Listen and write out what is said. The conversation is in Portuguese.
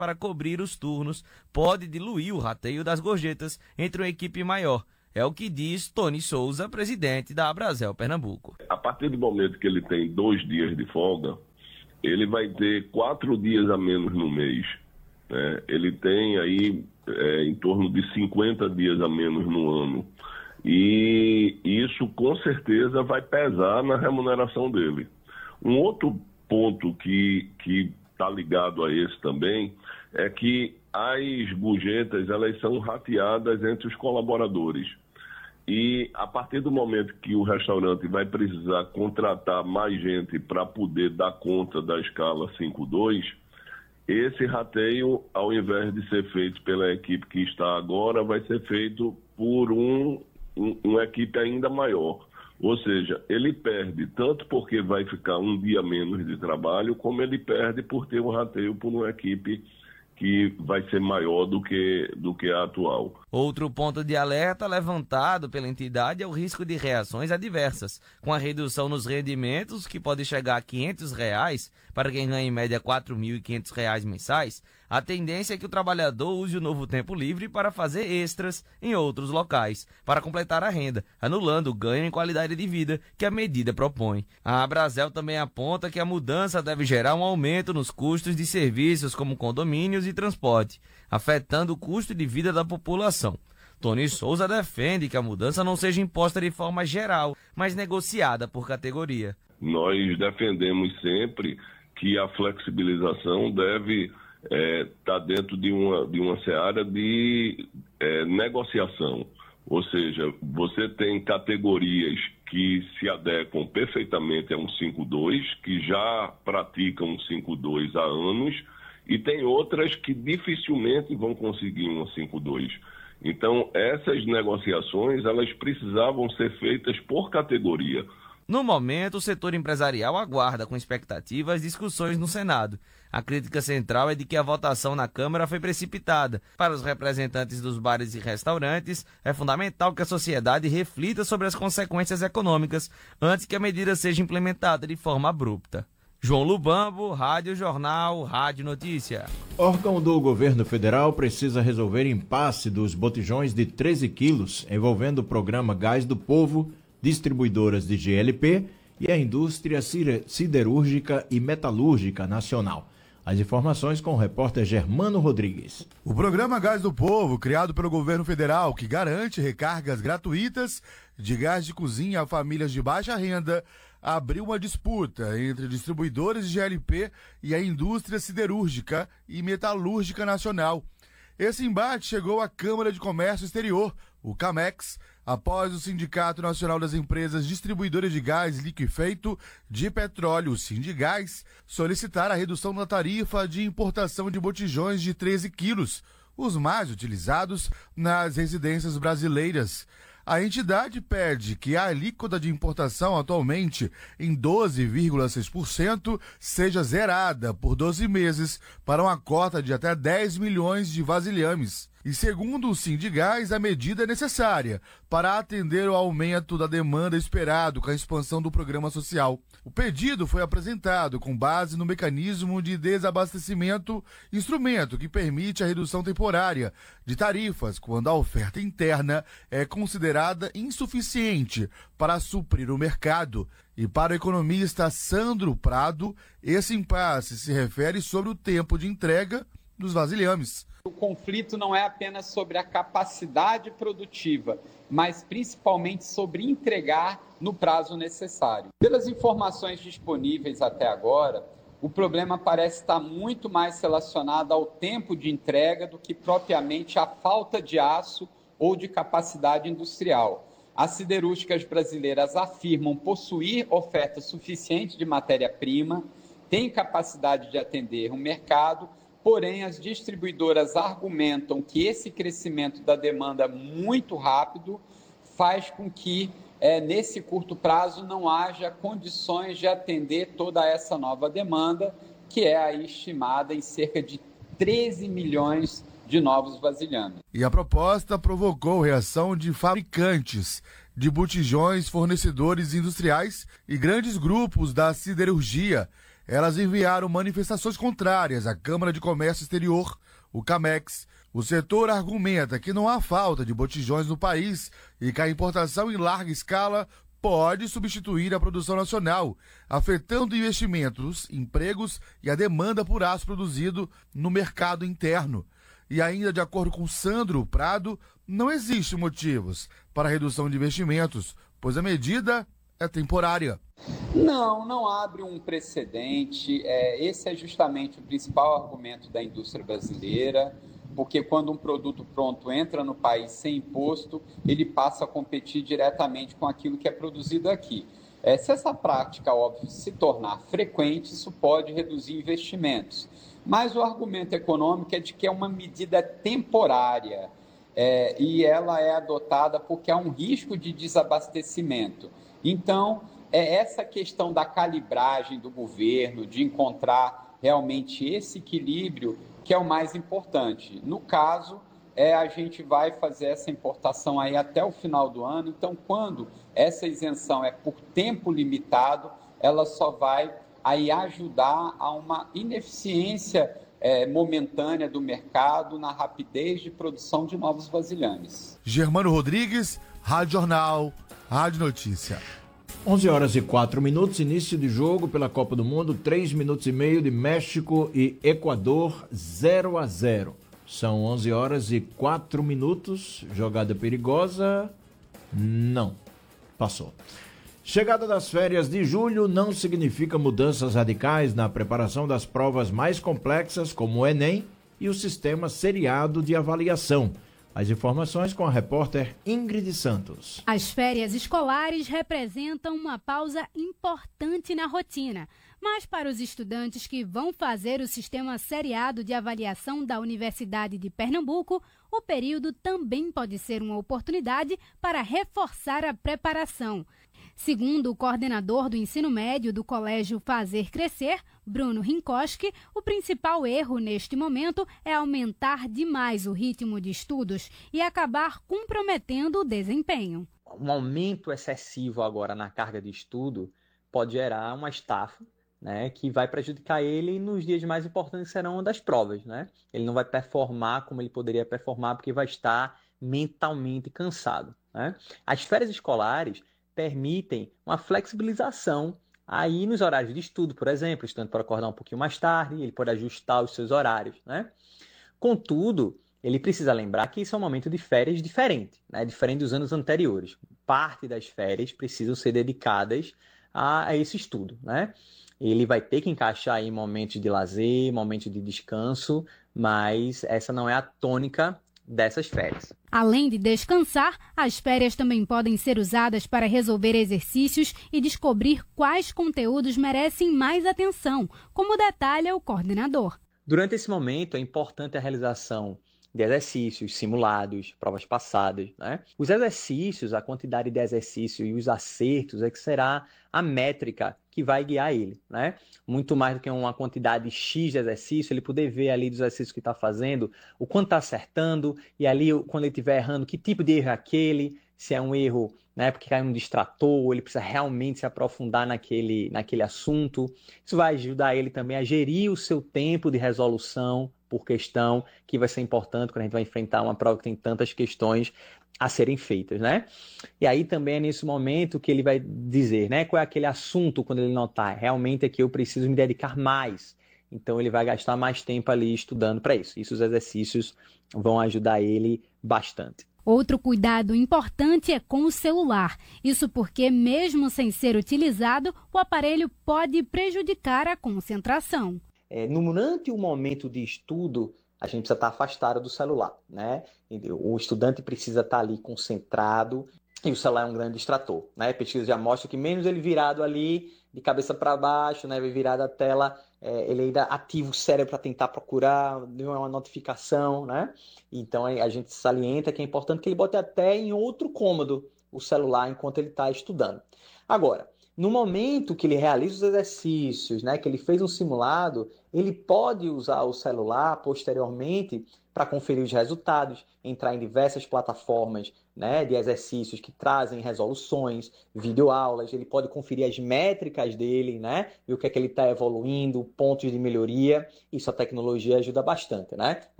para cobrir os turnos pode diluir o rateio das gorjetas entre uma equipe maior. É o que diz Tony Souza, presidente da Abrazel Pernambuco. A partir do momento que ele tem 2 dias de folga, ele vai ter 4 dias a menos no mês. Ele tem aí em torno de 50 dias a menos no ano. E isso com certeza vai pesar na remuneração dele. Um outro ponto que está ligado a esse também é que as gorjetas elas são rateadas entre os colaboradores. E a partir do momento que o restaurante vai precisar contratar mais gente para poder dar conta da escala 5-2, esse rateio, ao invés de ser feito pela equipe que está agora, vai ser feito por uma equipe ainda maior. Ou seja, ele perde tanto porque vai ficar um dia menos de trabalho, como ele perde por ter um rateio por uma equipe que vai ser maior do que a atual. Outro ponto de alerta levantado pela entidade é o risco de reações adversas, com a redução nos rendimentos, que pode chegar a R$ 500 para quem ganha em média R$ 4.500 mensais. A tendência é que o trabalhador use o novo tempo livre para fazer extras em outros locais, para completar a renda, anulando o ganho em qualidade de vida que a medida propõe. A Abrazel também aponta que a mudança deve gerar um aumento nos custos de serviços como condomínios e transporte, afetando o custo de vida da população. Tony Souza defende que a mudança não seja imposta de forma geral, mas negociada por categoria. Nós defendemos sempre que a flexibilização deve estar dentro de uma seara de negociação. Ou seja, você tem categorias que se adequam perfeitamente a um 5-2, que já praticam um 5-2 há anos, e tem outras que dificilmente vão conseguir um 5-2. Então, essas negociações, elas precisavam ser feitas por categoria. No momento, o setor empresarial aguarda com expectativa as discussões no Senado. A crítica central é de que a votação na Câmara foi precipitada. Para os representantes dos bares e restaurantes, é fundamental que a sociedade reflita sobre as consequências econômicas antes que a medida seja implementada de forma abrupta. João Lubambo, Rádio Jornal, Rádio Notícia. Órgão do governo federal precisa resolver impasse dos botijões de 13 quilos envolvendo o programa Gás do Povo, distribuidoras de GLP e a indústria siderúrgica e metalúrgica nacional. As informações com o repórter Germano Rodrigues. O programa Gás do Povo, criado pelo governo federal, que garante recargas gratuitas de gás de cozinha a famílias de baixa renda, abriu uma disputa entre distribuidores de GLP e a indústria siderúrgica e metalúrgica nacional. Esse embate chegou à Câmara de Comércio Exterior, o CAMEX, após o Sindicato Nacional das Empresas Distribuidoras de Gás Liquefeito de Petróleo, o Sindigás, solicitar a redução da tarifa de importação de botijões de 13 quilos, os mais utilizados nas residências brasileiras. A entidade pede que a alíquota de importação, atualmente em 12,6%, seja zerada por 12 meses para uma cota de até 10 milhões de vasilhames. E segundo o Sindigás, a medida é necessária para atender ao aumento da demanda esperado com a expansão do programa social. O pedido foi apresentado com base no mecanismo de desabastecimento, instrumento que permite a redução temporária de tarifas quando a oferta interna é considerada insuficiente para suprir o mercado. E para o economista Sandro Prado, esse impasse se refere sobre o tempo de entrega dos vasilhames. O conflito não é apenas sobre a capacidade produtiva, mas principalmente sobre entregar no prazo necessário. Pelas informações disponíveis até agora, o problema parece estar muito mais relacionado ao tempo de entrega do que propriamente à falta de aço ou de capacidade industrial. As siderúrgicas brasileiras afirmam possuir oferta suficiente de matéria-prima, têm capacidade de atender o mercado. Porém, as distribuidoras argumentam que esse crescimento da demanda muito rápido faz com que, nesse curto prazo, não haja condições de atender toda essa nova demanda, que é aí estimada em cerca de 13 milhões de novos vasilhames. E a proposta provocou reação de fabricantes de botijões, fornecedores industriais e grandes grupos da siderurgia. elas enviaram manifestações contrárias à Câmara de Comércio Exterior, o CAMEX. O setor argumenta que não há falta de botijões no país e que a importação em larga escala pode substituir a produção nacional, afetando investimentos, empregos e a demanda por aço produzido no mercado interno. E ainda de acordo com Sandro Prado, não existem motivos para a redução de investimentos, pois a medida é temporária. Não abre um precedente. Esse é justamente o principal argumento da indústria brasileira, porque quando um produto pronto entra no país sem imposto, ele passa a competir diretamente com aquilo que é produzido aqui. Se essa prática, óbvio, se tornar frequente, isso pode reduzir investimentos. Mas o argumento econômico é de que é uma medida temporária e ela é adotada porque há um risco de desabastecimento. Então, essa questão da calibragem do governo, de encontrar realmente esse equilíbrio, que é o mais importante. No caso, a gente vai fazer essa importação aí até o final do ano, então quando essa isenção é por tempo limitado, ela só vai aí ajudar a uma ineficiência momentânea do mercado na rapidez de produção de novos vasilhames. Germano Rodrigues, Rádio Jornal, Rádio Notícia. 11h04, início de jogo pela Copa do Mundo, 3 minutos e meio de México e Equador, 0-0. São 11h04, jogada perigosa, não, passou. Chegada das férias de julho não significa mudanças radicais na preparação das provas mais complexas, como o Enem e o sistema seriado de avaliação. As informações com a repórter Ingrid Santos. As férias escolares representam uma pausa importante na rotina, mas para os estudantes que vão fazer o sistema seriado de avaliação da Universidade de Pernambuco, o período também pode ser uma oportunidade para reforçar a preparação. Segundo o coordenador do ensino médio do Colégio Fazer Crescer, Bruno Rinkoski, o principal erro neste momento é aumentar demais o ritmo de estudos e acabar comprometendo o desempenho. Um aumento excessivo agora na carga de estudo pode gerar uma estafa, né, que vai prejudicar ele nos dias mais importantes que serão das provas, né? Ele não vai performar como ele poderia performar porque vai estar mentalmente cansado, né? As férias escolares permitem uma flexibilização aí nos horários de estudo, por exemplo. O estudante pode acordar um pouquinho mais tarde, ele pode ajustar os seus horários, né? Contudo, ele precisa lembrar que isso é um momento de férias diferente, né? Diferente dos anos anteriores. Parte das férias precisam ser dedicadas a esse estudo, né? Ele vai ter que encaixar aí momentos de lazer, momentos de descanso, mas essa não é a tônica dessas férias. Além de descansar, as férias também podem ser usadas para resolver exercícios e descobrir quais conteúdos merecem mais atenção, como detalha o coordenador. Durante esse momento, é importante a realização de exercícios, simulados, provas passadas, né? Os exercícios, a quantidade de exercício e os acertos é que será a métrica que vai guiar ele, né? Muito mais do que uma quantidade X de exercício, ele poder ver ali dos exercícios que está fazendo, o quanto está acertando, e ali, quando ele estiver errando, que tipo de erro é aquele, se é um erro, né, porque cai um distrator, ou ele precisa realmente se aprofundar naquele assunto. Isso vai ajudar ele também a gerir o seu tempo de resolução por questão, que vai ser importante quando a gente vai enfrentar uma prova que tem tantas questões a serem feitas, né? E aí também é nesse momento que ele vai dizer, né, qual é aquele assunto quando ele notar, realmente é que eu preciso me dedicar mais. Então ele vai gastar mais tempo ali estudando para isso. Isso os exercícios vão ajudar ele bastante. Outro cuidado importante é com o celular. Isso porque, mesmo sem ser utilizado, o aparelho pode prejudicar a concentração. Durante o momento de estudo, a gente precisa estar afastado do celular, né? O estudante precisa estar ali concentrado e o celular é um grande distrator, né? Pesquisa já mostra que menos ele virado ali, de cabeça para baixo, né? Virado a tela, ele ainda ativa o cérebro para tentar procurar uma notificação, né? Então a gente salienta que é importante que ele bote até em outro cômodo o celular enquanto ele está estudando. Agora, No momento que ele realiza os exercícios, né, que ele fez um simulado, ele pode usar o celular posteriormente para conferir os resultados, entrar em diversas plataformas, né, de exercícios que trazem resoluções, videoaulas, ele pode conferir as métricas dele, né, e o que é que ele está evoluindo, pontos de melhoria. Isso a tecnologia ajuda bastante, né?